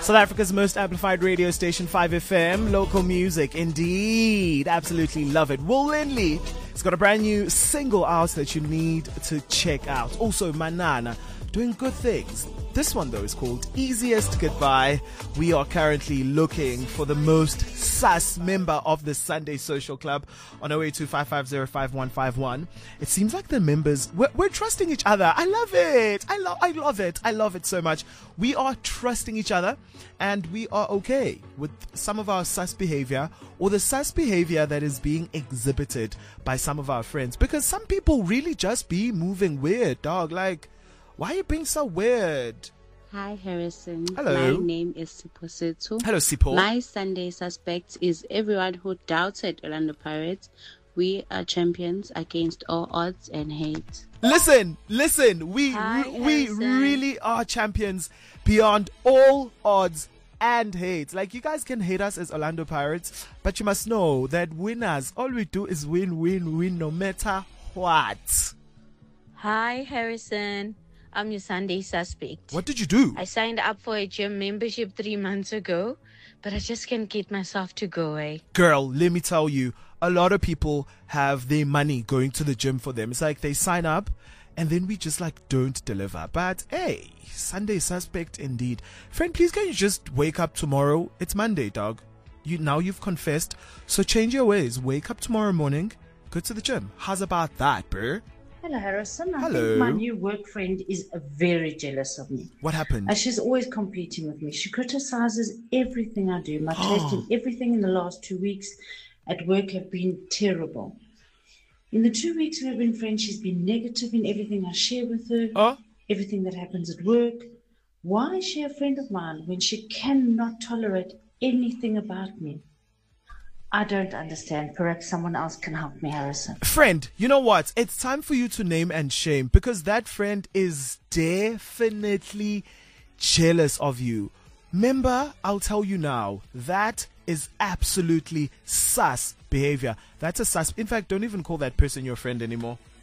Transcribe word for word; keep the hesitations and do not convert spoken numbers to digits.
South Africa's most amplified radio station, five F M. Local music, indeed. Absolutely love it. Will Lindley has got a brand new single out that you need to check out. Also, Manana, doing good things. This one, though, is called Easiest Goodbye. We are currently looking for the most sus member of the Sunday Social Club on zero eight two five five zero five one five one. It seems like the members, we're, we're trusting each other. I love it. I, lo- I love it. I love it so much. We are trusting each other and we are okay with some of our sus behavior or the sus behavior that is being exhibited by some of our friends. Because some people really just be moving weird, dog. Like, why are you being so weird? Hi, Harrison. Hello. My name is Sipo Setu. Hello, Sipo. My Sunday suspect is everyone who doubted Orlando Pirates. We are champions against all odds and hate. Listen, listen. We Hi, re- we Harrison. really are champions beyond all odds and hate. Like, you guys can hate us as Orlando Pirates, but you must know that winners, all we do is win, win, win, no matter what. Hi, Harrison. I'm your Sunday suspect. What did you do? I signed up for a gym membership three months ago, but I just can't get myself to go, eh? Girl, let me tell you, a lot of people have their money going to the gym for them. It's like they sign up and then we just like don't deliver. But hey, Sunday suspect indeed. Friend, please can you just wake up tomorrow? It's Monday, dog. You now you've confessed, so change your ways. Wake up tomorrow morning, go to the gym. How's about that, bro? Hello, Harrison. I Hello. think my new work friend is very jealous of me. What happened? And she's always competing with me. She criticizes everything I do. My taste in everything in the last two weeks at work have been terrible. In the two weeks we've been friends, she's been negative in everything I share with her, Oh? everything that happens at work. Why is she a friend of mine when she cannot tolerate anything about me? I don't understand. Perhaps someone else can help me, Harrison. Friend, you know what? It's time for you to name and shame because that friend is definitely jealous of you. Remember, I'll tell you now, that is absolutely sus behavior. That's a sus. In fact, don't even call that person your friend anymore.